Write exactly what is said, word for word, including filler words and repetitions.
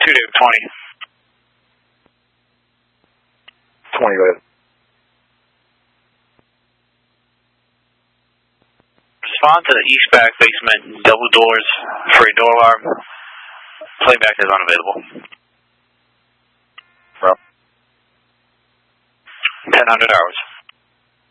two David twenty. twenty, go ahead. Respond to the east back basement, double doors for a door alarm. Playback is unavailable. Rob. ten hundred hours.